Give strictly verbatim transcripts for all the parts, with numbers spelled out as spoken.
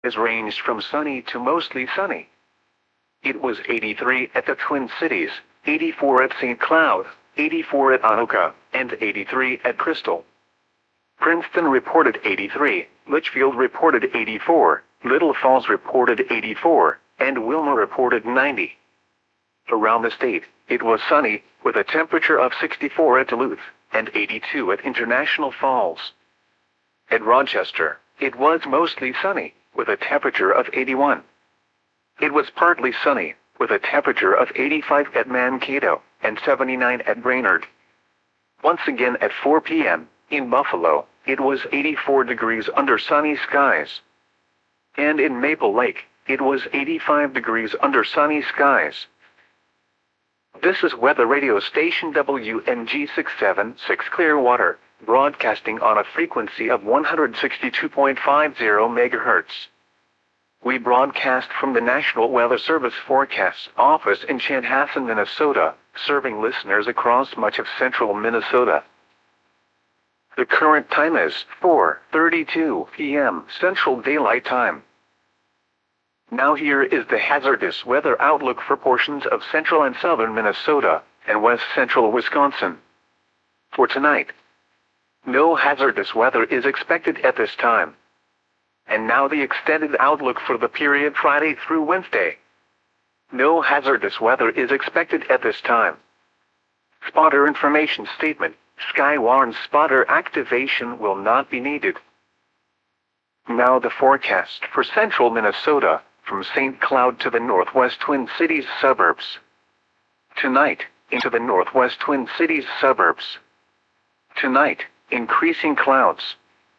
Has ranged from sunny to mostly sunny. It was eighty-three at the Twin Cities, eighty-four at Saint Cloud, eighty-four at Anoka, and eighty-three at Crystal. Princeton reported eighty-three, Litchfield reported eighty-four, Little Falls reported eighty-four, and Wilmer reported ninety. Around the state, it was sunny, with a temperature of sixty-four at Duluth, and eighty-two at International Falls. At Rochester, it was mostly sunny, with a temperature of eighty-one. It was partly sunny, with a temperature of eighty-five at Mankato, and seventy-nine at Brainerd. Once again at four p m, in Buffalo, it was eighty-four degrees under sunny skies. And in Maple Lake, it was eighty-five degrees under sunny skies. This is weather radio station W N G six seven six Clearwater, broadcasting on a frequency of one hundred sixty-two point five zero megahertz. We broadcast from the National Weather Service Forecast Office in Chanhassen, Minnesota, serving listeners across much of central Minnesota. The current time is four thirty-two p m Central Daylight Time. Now here is the hazardous weather outlook for portions of central and southern Minnesota, and west central Wisconsin. For tonight, no hazardous weather is expected at this time. And now the extended outlook for the period Friday through Wednesday. No hazardous weather is expected at this time. Spotter information statement: Skywarn spotter activation will not be needed. Now the forecast for central Minnesota, from Saint Cloud to the northwest Twin Cities suburbs. Tonight, into the northwest Twin Cities suburbs. Tonight, increasing clouds.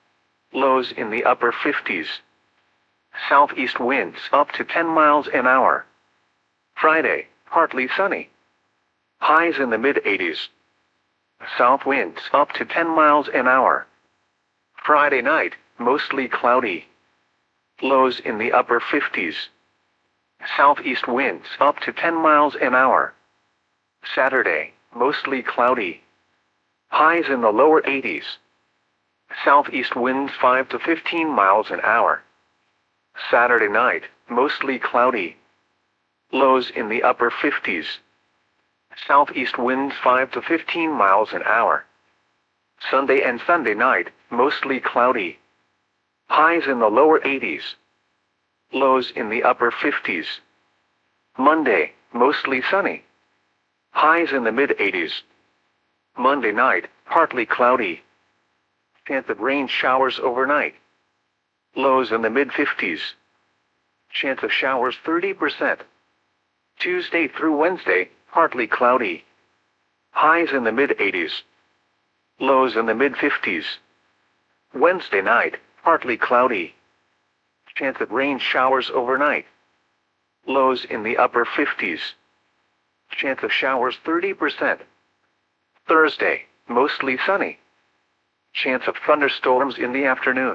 Lows in the upper fifties. Southeast winds up to ten miles an hour. Friday, partly sunny. Highs in the mid-eighties. South winds up to ten miles an hour. Friday night, mostly cloudy. Lows in the upper fifties. Southeast winds up to ten miles an hour. Saturday, mostly cloudy. Highs in the lower eighties. Southeast winds five to fifteen miles an hour. Saturday night, mostly cloudy. Lows in the upper fifties. Southeast winds five to fifteen miles an hour. Sunday and Sunday night, mostly cloudy. Highs in the lower eighties. Lows in the upper fifties. Monday, mostly sunny. Highs in the mid-eighties. Monday night, partly cloudy. Chance of rain showers overnight. Lows in the mid-fifties. Chance of showers thirty percent. Tuesday through Wednesday, partly cloudy. Highs in the mid-eighties. Lows in the mid-fifties. Wednesday night, partly cloudy. Chance of rain showers overnight. Lows in the upper fifties. Chance of showers thirty percent. Thursday, mostly sunny. Chance of thunderstorms in the afternoon.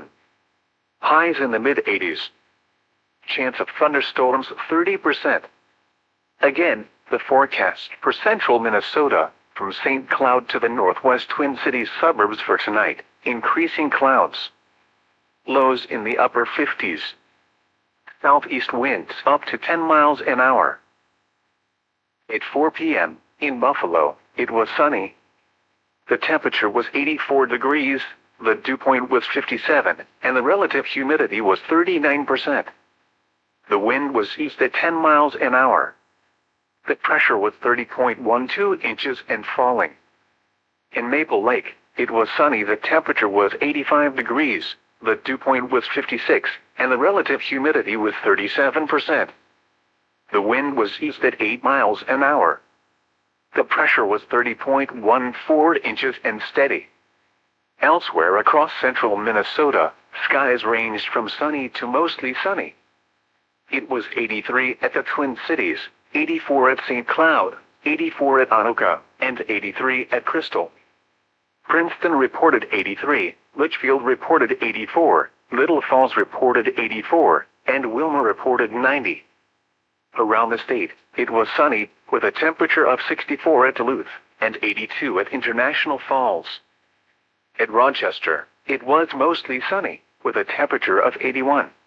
Highs in the mid-eighties. Chance of thunderstorms thirty percent. Again, the forecast for central Minnesota, from Saint Cloud to the northwest Twin Cities suburbs for tonight: increasing clouds. Lows in the upper fifties. Southeast winds up to ten miles an hour. At four p m, in Buffalo, it was sunny. The temperature was eighty-four degrees, the dew point was fifty-seven, and the relative humidity was thirty-nine percent. The wind was east at ten miles an hour. The pressure was thirty point one two inches and falling. In Maple Lake, it was sunny. The temperature was eighty-five degrees, the dew point was fifty-six, and the relative humidity was thirty-seven percent. The wind was east at eight miles an hour. The pressure was thirty point one four inches and steady. Elsewhere across central Minnesota, skies ranged from sunny to mostly sunny. It was eighty-three at the Twin Cities, eighty-four at Saint Cloud, eighty-four at Anoka, and eighty-three at Crystal. Princeton reported eighty-three, Litchfield reported eighty-four, Little Falls reported eighty-four, and Wilmer reported ninety. Around the state, it was sunny, with a temperature of sixty-four at Duluth, and eighty-two at International Falls. At Rochester, it was mostly sunny, with a temperature of eighty-one.